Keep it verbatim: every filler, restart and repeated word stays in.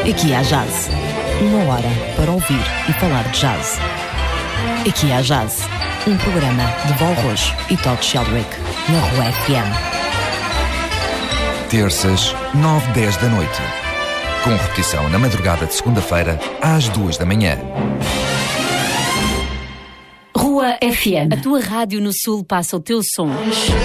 Aqui há jazz. Uma hora para ouvir e falar de jazz. Aqui há jazz. Um programa de Val Rojo e Todd Sheldrick na Rua F M. Terças, nove, dez da noite. Com repetição na madrugada de segunda-feira, às duas da manhã. Rua F M. A tua rádio no Sul passa o teu som.